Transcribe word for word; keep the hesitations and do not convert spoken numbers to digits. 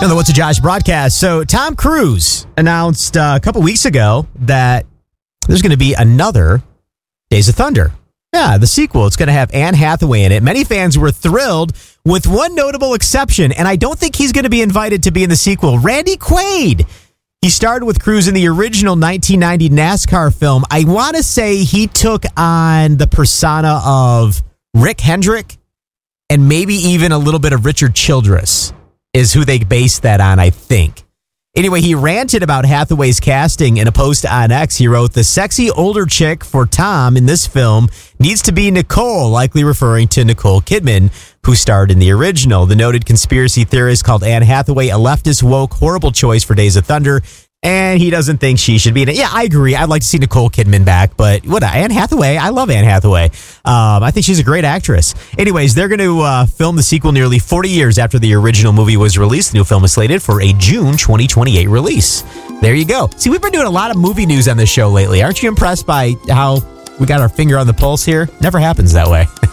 On the What's a Josh broadcast. So Tom Cruise announced uh, a couple weeks ago that there's going to be another Days of Thunder. Yeah, the sequel. It's going to have Anne Hathaway in it. Many fans were thrilled, with one notable exception, and I don't think he's going to be invited to be in the sequel. Randy Quaid. He starred with Cruise in the original nineteen ninety NASCAR film. I want to say he took on the persona of Rick Hendrick and maybe even a little bit of Richard Childress is who they based that on, I think. Anyway, he ranted about Hathaway's casting in a post on X. He wrote, "The sexy older chick for Tom in this film needs to be Nicole," likely referring to Nicole Kidman, who starred in the original. The noted conspiracy theorist called Anne Hathaway a leftist, woke, horrible choice for Days of Thunder, and he doesn't think she should be in it. Yeah, I agree. I'd like to see Nicole Kidman back, but what, Anne Hathaway? I love Anne Hathaway. Um, I think she's a great actress. Anyways, they're going to uh, film the sequel nearly forty years after the original movie was released. The new film is slated for a June twenty twenty-eight release. There you go. See, we've been doing a lot of movie news on this show lately. Aren't you impressed by how we got our finger on the pulse here? Never happens that way.